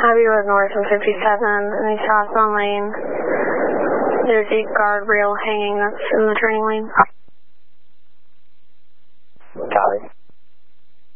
Abbey Road North and 57 in the southbound lane. There's a guardrail hanging that's in the turning lane.